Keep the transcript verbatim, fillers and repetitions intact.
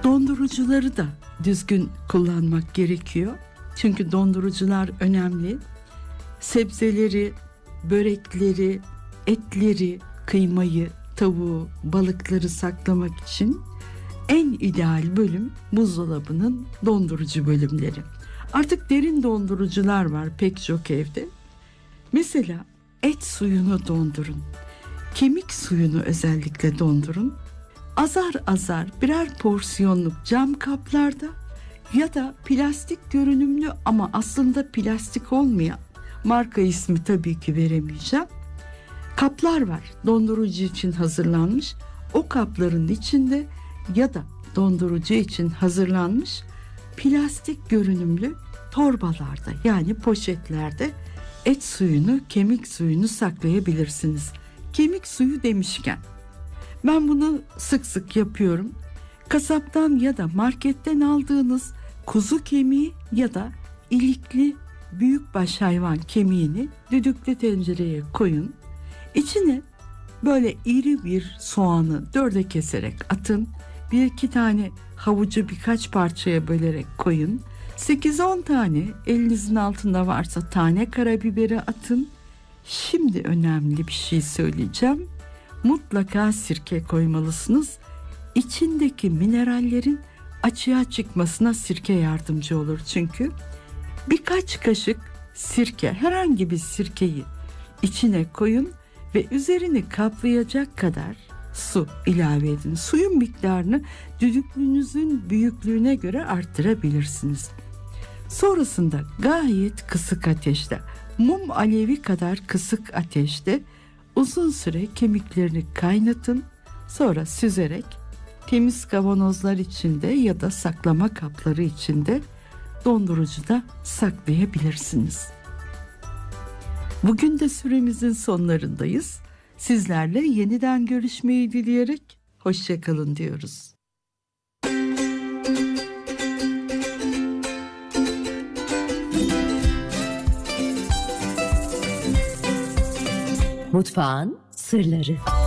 Dondurucuları da düzgün kullanmak gerekiyor. Çünkü dondurucular önemli. Sebzeleri, börekleri, etleri, kıymayı, tavuğu, balıkları saklamak için en ideal bölüm buzdolabının dondurucu bölümleri. Artık derin dondurucular var pek çok evde. Mesela et suyunu dondurun. Kemik suyunu özellikle dondurun. Azar azar birer porsiyonluk cam kaplarda ya da plastik görünümlü ama aslında plastik olmayan, marka ismi tabii ki veremeyeceğim, kaplar var dondurucu için hazırlanmış. O kapların içinde ya da dondurucu için hazırlanmış plastik görünümlü torbalarda, yani poşetlerde et suyunu, kemik suyunu saklayabilirsiniz. Kemik suyu demişken ben bunu sık sık yapıyorum. Kasaptan ya da marketten aldığınız kuzu kemiği ya da ilikli büyükbaş hayvan kemiğini düdüklü tencereye koyun. İçine böyle iri bir soğanı dörde keserek atın. Bir iki tane havucu birkaç parçaya bölerek koyun. sekiz on tane elinizin altında varsa tane karabiberi atın. Şimdi önemli bir şey söyleyeceğim. Mutlaka sirke koymalısınız. İçindeki minerallerin açığa çıkmasına sirke yardımcı olur çünkü. Birkaç kaşık sirke, herhangi bir sirkeyi içine koyun ve üzerini kaplayacak kadar su ilave edin. Suyun miktarını düdüklünüzün büyüklüğüne göre arttırabilirsiniz. Sonrasında gayet kısık ateşte, mum alevi kadar kısık ateşte uzun süre kemiklerini kaynatın. Sonra süzerek temiz kavanozlar içinde ya da saklama kapları içinde dondurucuda saklayabilirsiniz. Bugün de süremizin sonlarındayız. Sizlerle yeniden görüşmeyi dileyerek hoşça kalın diyoruz. Mutfağın sırları.